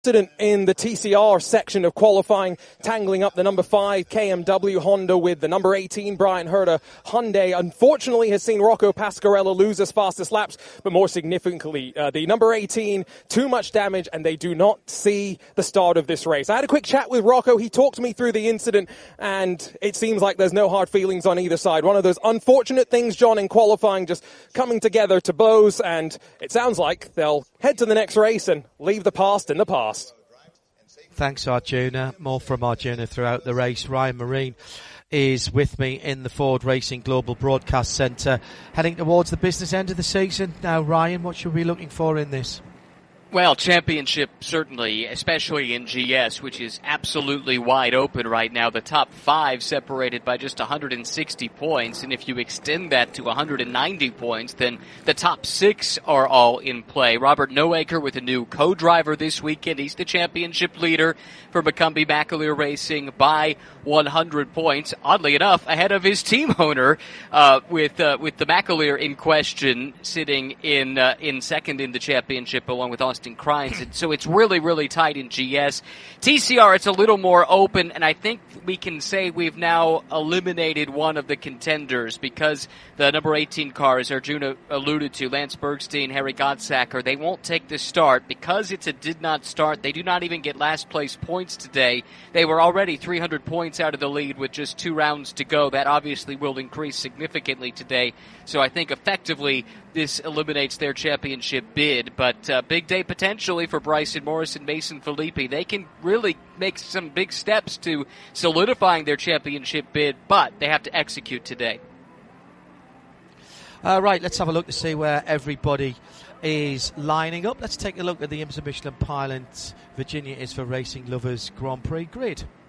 incident in the TCR section of qualifying, tangling up the number 5 KMW Honda with the number 18 Brian Herta Hyundai. Unfortunately, has seen Rocco Pasquarella lose his fastest laps, but more significantly, the number 18, too much damage, and they do not see the start of this race. I had a quick chat with Rocco. He talked me through the incident, and it seems like there's no hard feelings on either side. One of those unfortunate things, John, in qualifying, just coming together to blows, and it sounds like they'll head to the next race and leave the past in the past. Thanks, Arjuna. More from Arjuna throughout the race. Ryan Marine is with me in the Ford Racing Global Broadcast Centre, heading towards the business end of the season. Now, Ryan, what should we be looking for in this? Well, championship certainly, especially in GS, which is absolutely wide open right now. The top 5 separated by just 160 points, and if you extend that to 190 points, then the top 6 are all in play. Robert Noaker with a new co-driver this weekend. He's the championship leader for Macumbi McAleer Racing by 100 points. Oddly enough, ahead of his team owner, with the McAleer in question, sitting in second in the championship along with Austin Crines. And so it's really, really tight in GS. TCR, it's a little more open, and I think we can say we've now eliminated one of the contenders because the number 18 cars, Arjuna alluded to, Lance Bergstein, Harry Godsacker, they won't take the start because it's a did not start. They do not even get last place points today. They were already 300 points out of the lead with just 2 rounds to go. That obviously will increase significantly today. So I think effectively this eliminates their championship bid, but big day potentially for Bryson Morris and Mason Filippi. They can really make some big steps to solidifying their championship bid, but they have to execute today. Right, let's have a look to see where everybody is lining up. Let's take a look at the IMSA Michelin Pilot Virginia is for Racing Lovers Grand Prix grid.